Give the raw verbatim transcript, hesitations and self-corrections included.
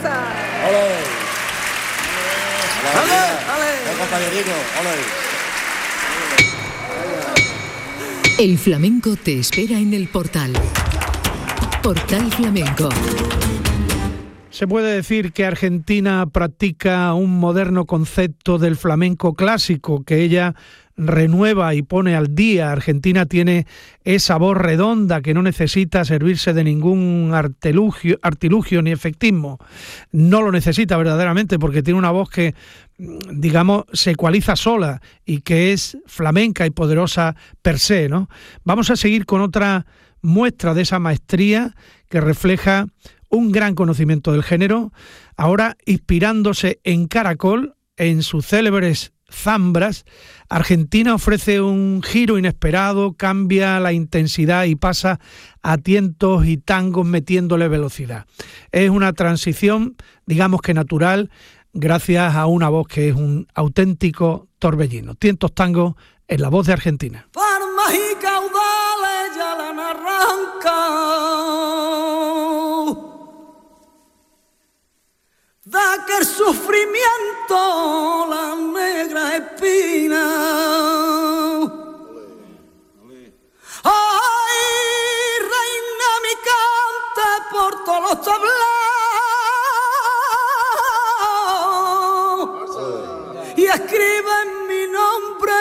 Zaragoza. ¡Ole! ¡Ole! ¡Ole! ¡El compañerito! ¡Ole! El flamenco te espera en el Portal. Portal Flamenco. Se puede decir que Argentina practica un moderno concepto del flamenco clásico que ella renueva y pone al día. Argentina tiene esa voz redonda que no necesita servirse de ningún artilugio, artilugio ni efectismo. No lo necesita verdaderamente porque tiene una voz que, digamos, se ecualiza sola y que es flamenca y poderosa per se, ¿no? Vamos a seguir con otra muestra de esa maestría que refleja un gran conocimiento del género, ahora inspirándose en Caracol, en sus célebres zambras. Argentina ofrece un giro inesperado, cambia la intensidad y pasa a tientos y tangos metiéndole velocidad. Es una transición, digamos que natural, gracias a una voz que es un auténtico torbellino. Tientos tangos en la voz de Argentina. Palmas y caudales ya la han arrancado, da que el sufrimiento la negra espina. Ay, reina, mi cante por todos los tablaos y escribe mi nombre